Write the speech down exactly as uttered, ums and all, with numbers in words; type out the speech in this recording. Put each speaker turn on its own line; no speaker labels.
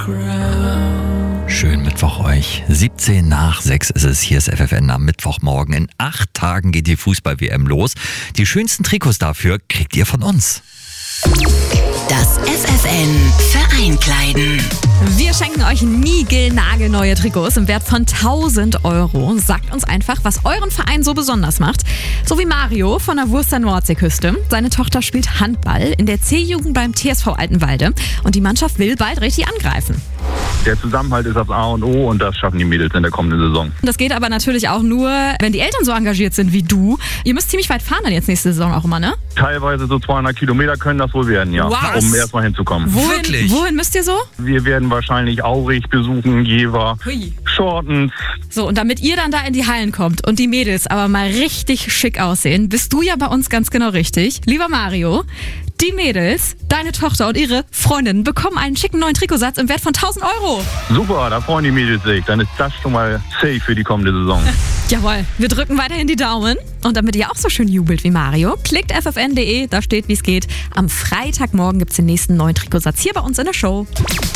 Schönen Mittwoch euch. siebzehn nach sechs ist es. Hier ist F F N am Mittwochmorgen. In acht Tagen geht die Fußball-W M los. Die schönsten Trikots dafür kriegt ihr von uns.
Das F F N Vereinkleiden.
Wir schenken euch niegelnagelneue Trikots im Wert von tausend Euro. Sagt uns einfach, was euren Verein so besonders macht. So wie Mario von der Wurster Nordseeküste. Seine Tochter spielt Handball in der C-Jugend beim T S V Altenwalde. Und die Mannschaft will bald richtig angreifen.
Der Zusammenhalt ist das A und O und das schaffen die Mädels in der kommenden Saison.
Das geht aber natürlich auch nur, wenn die Eltern so engagiert sind wie du. Ihr müsst ziemlich weit fahren dann jetzt nächste Saison auch immer, ne?
Teilweise so zweihundert Kilometer können das wohl werden, ja.
Wow.
Um erstmal hinzukommen.
Wohin,
Wirklich?
wohin müsst ihr so?
Wir werden wahrscheinlich Aurich besuchen, Jever,
Hui.
Shortens.
So, und damit ihr dann da in die Hallen kommt und die Mädels aber mal richtig schick aussehen, bist du ja bei uns ganz genau richtig. Lieber Mario, die Mädels, deine Tochter und ihre Freundinnen bekommen einen schicken neuen Trikotsatz im Wert von tausend Euro.
Super, da freuen die Mädels sich. Dann ist das schon mal safe für die kommende Saison.
Jawohl, wir drücken weiterhin die Daumen. Und damit ihr auch so schön jubelt wie Mario, klickt f f n punkt d e, da steht, wie es geht. Am Freitagmorgen gibt es den nächsten neuen Trikotsatz hier bei uns in der Show.